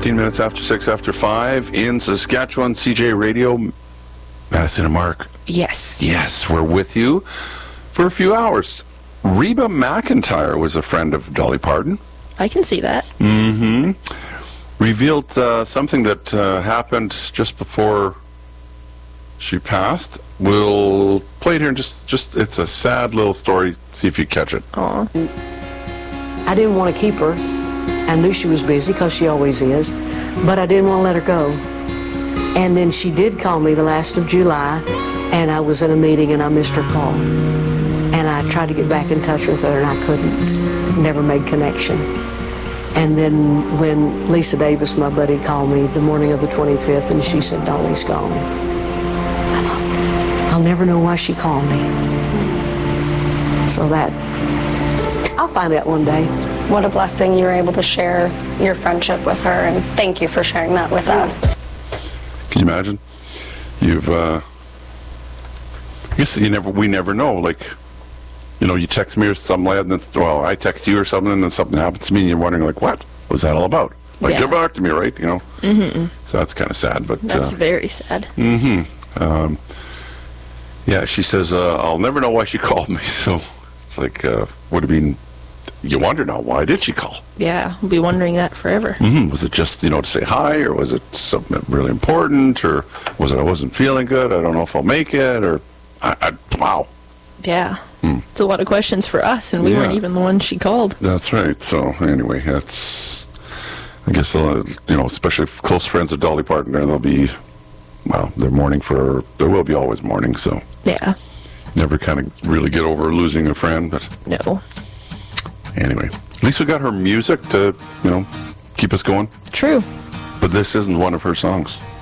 15 minutes after 6 after 5 in Saskatchewan, CJ Radio. Madison and Mark. Yes. Yes, we're with you for a few hours. Reba McEntire was a friend of Dolly Parton. I can see that. Mm-hmm. Revealed something that happened just before she passed. We'll play it here and just it's a sad little story. See if you catch it. Aw. I didn't want to keep her. I knew she was busy because she always is, but I didn't want to let her go. And then she did call me the last of July, and I was in a meeting and I missed her call. And I tried to get back in touch with her and I couldn't. Never made connection. And then when Lisa Davis, my buddy, called me the morning of the 25th and she said, Dolly's gone. I thought, I'll never know why she called me. So that, I'll find out one day. What a blessing you were able to share your friendship with her, and thank you for sharing that with us. Can you imagine? You've, I guess we never know, like, you know, you text me or something like that, and then, well, I text you or something, and then something happens to me, and you're wondering, like, what was that all about? Like, Yeah. get back to me, right? You know? Mm-hmm. So that's kind of sad, but... That's very sad. Mm-hmm. Yeah, she says, I'll never know why she called me, so it's like, would have been... You wonder now, why did she call? Yeah, we'll be wondering that forever. Mm-hmm. Was it just, you know, to say hi, or was it something really important, or was it I wasn't feeling good, I don't know if I'll make it, or... wow. Yeah. It's a lot of questions for us, and we Yeah. weren't even the ones she called. That's right. So anyway, that's, I guess, you know, especially close friends of Dolly Parton, they'll be, well, they're mourning for, there will be always mourning, so Yeah. never kind of really get over losing a friend, but No. anyway, at least we got her music to, you know, keep us going, True. but this isn't one of her songs.